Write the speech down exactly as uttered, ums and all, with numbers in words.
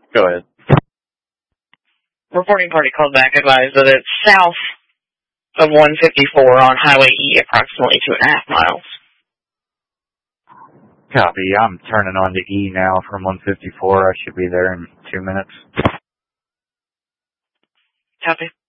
Go ahead. Reporting party called back, advised that it's south of one fifty-four on Highway E, approximately two and a half miles. Copy. I'm turning on to E now from one fifty-four. I should be there in two minutes. Copy.